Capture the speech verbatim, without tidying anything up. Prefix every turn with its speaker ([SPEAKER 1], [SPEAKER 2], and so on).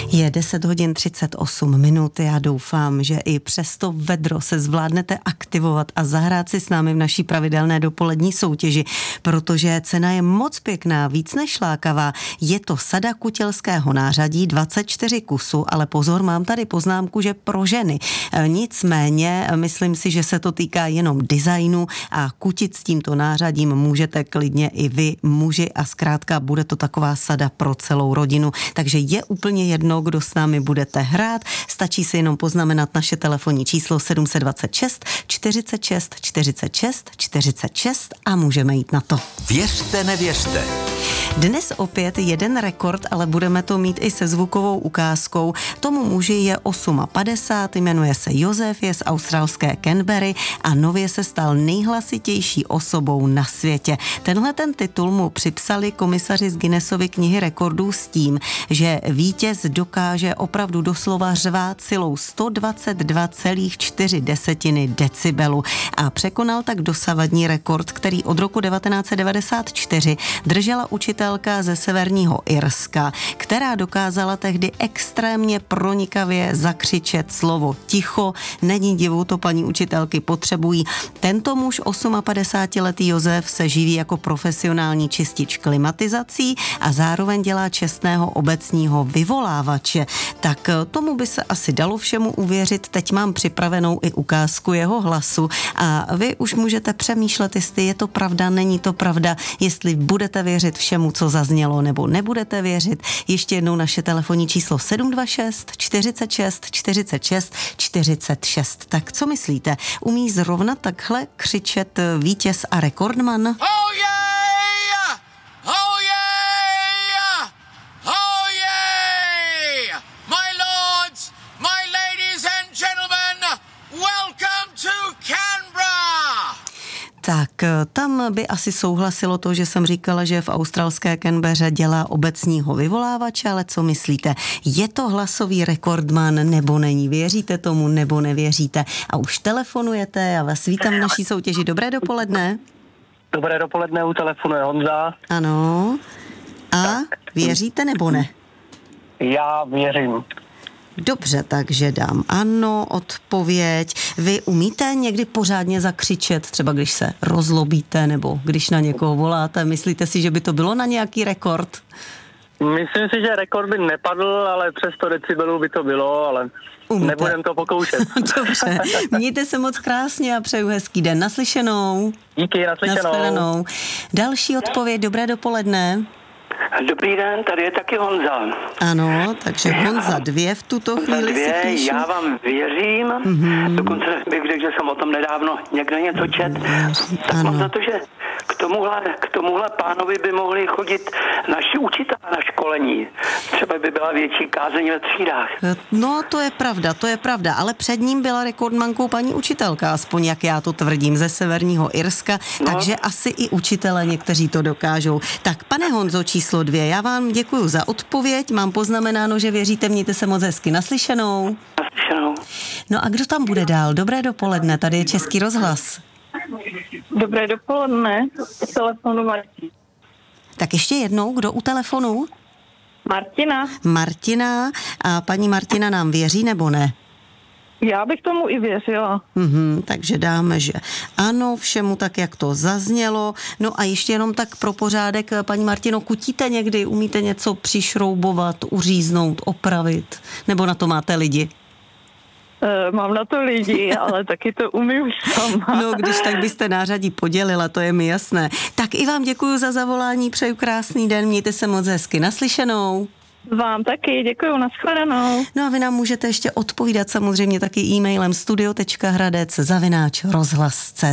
[SPEAKER 1] Je deset hodin třicet osm minut. Já doufám, že i přes to vedro se zvládnete aktivovat a zahrát si s námi v naší pravidelné dopolední soutěži, protože cena je moc pěkná, víc než lákavá. Je to sada kutělského nářadí, dvacet čtyři kusů, ale pozor, mám tady poznámku, že pro ženy. Nicméně, myslím si, že se to týká jenom designu a kutit s tímto nářadím můžete klidně i vy, muži, a zkrátka bude to taková sada pro celou rodinu. Takže je úplně jedno, kdo s námi budete hrát. Stačí si jenom poznamenat naše telefonní číslo sedm dva šest, čtyřicet šest, čtyřicet šest, čtyřicet šest a můžeme jít na to.
[SPEAKER 2] Věřte, nevěřte.
[SPEAKER 1] Dnes opět jeden rekord, ale budeme to mít i se zvukovou ukázkou. Tomu muži je padesát osm, jmenuje se Josef, je z australské Canberry a nově se stal nejhlasitější osobou na světě. Tenhle ten titul mu připsali komisaři z Guinnessovy knihy rekordů s tím, že vítěz dokáže opravdu doslova řvát silou sto dvacet dva celá čtyři decibelu a překonal tak dosavadní rekord, který od roku devatenáct set devadesát čtyři držela učitelka ze severního Irska, která dokázala tehdy extrémně pronikavě zakřičet slovo ticho. Není divu, to paní učitelky potřebují. Tento muž osmapadesátiletý Josef se živí jako profesionální čistič klimatizací a zároveň dělá čestného obecního vyvolávače. Tak tomu by se asi dalo všemu uvěřit. Teď mám připravenou i ukázku jeho hlasu a vy už můžete přemýšlet, jestli je to pravda, není to pravda, jestli budete věřit všemu, co zaznělo, nebo nebudete věřit. Ještě jednou naše telefonní číslo sedm dva šest, čtyřicet šest, čtyřicet šest, čtyřicet šest. Tak co myslíte? Umí zrovna takhle křičet vítěz a rekordman?
[SPEAKER 3] Oh yeah! Oh yeah! Oh yeah! My lords, my ladies and gentlemen, welcome to Canberra!
[SPEAKER 1] Tak tam by asi souhlasilo to, že jsem říkala, že v australské Canberře dělá obecního vyvolávače, ale co myslíte? Je to hlasový rekordman nebo není? Věříte tomu nebo nevěříte? A už telefonujete, já vás vítám v naší soutěži. Dobré dopoledne.
[SPEAKER 4] Dobré dopoledne, u telefonu je Honza.
[SPEAKER 1] Ano. A věříte nebo ne?
[SPEAKER 4] Já věřím.
[SPEAKER 1] Dobře, takže dám ano, odpověď. Vy umíte někdy pořádně zakřičet, třeba když se rozlobíte nebo když na někoho voláte? Myslíte si, že by to bylo na nějaký rekord?
[SPEAKER 4] Myslím si, že rekord by nepadl, ale přes sto decibelů by to bylo, ale umíte. Nebudem to pokoušet.
[SPEAKER 1] Dobře, mějte se moc krásně a přeju hezký den. Naslyšenou.
[SPEAKER 4] Díky, naslyšenou.
[SPEAKER 1] Nashledanou. Další odpověď, dobré dopoledne.
[SPEAKER 5] Dobrý den, tady je taky Honza.
[SPEAKER 1] Ano, takže Honza dvě v tuto chvíli
[SPEAKER 5] dvě,
[SPEAKER 1] si píšu.
[SPEAKER 5] Já vám věřím, mm-hmm. Dokonce bych řekl, že jsem o tom nedávno někde něco čet.
[SPEAKER 1] Věřím,
[SPEAKER 5] tak
[SPEAKER 1] ano.
[SPEAKER 5] mám za to, že k tomuhle, k tomuhle pánovi by mohli chodit naši učitelé na školení. Třeba by byla větší kázeň ve třídách.
[SPEAKER 1] No, to je pravda, to je pravda, ale před ním byla rekordmankou paní učitelka, aspoň jak já to tvrdím, ze severního Irska, no. Takže asi i učitele někteří to dokážou. Tak, pane Honzo, číslo dvě, já vám děkuju za odpověď, mám poznamenáno, že věříte, mějte se moc hezky. Naslyšenou.
[SPEAKER 5] Naslyšenou.
[SPEAKER 1] No a kdo tam bude dál? Dobré dopoledne, tady je Český rozhlas.
[SPEAKER 6] Dobré dopoledne, u telefonu Martina.
[SPEAKER 1] Tak ještě jednou, kdo u telefonu?
[SPEAKER 6] Martina.
[SPEAKER 1] Martina. A paní Martina nám věří nebo ne?
[SPEAKER 6] Já bych tomu i věřila.
[SPEAKER 1] Mhm, takže dáme, že ano, všemu tak, jak to zaznělo. No a ještě jenom tak pro pořádek, paní Martino, kutíte někdy? Umíte něco přišroubovat, uříznout, opravit? Nebo na to máte lidi?
[SPEAKER 6] E, mám na to lidi, ale taky to umím sama.
[SPEAKER 1] No, když tak byste nářadí podělila, to je mi jasné. Tak i vám děkuji za zavolání, přeju krásný den, mějte se moc hezky. Naslyšenou.
[SPEAKER 6] Vám taky, děkuju, nashledanou.
[SPEAKER 1] No a vy nám můžete ještě odpovídat samozřejmě taky e-mailem studio tečka hradec zavináč rozhlas tečka cé zet.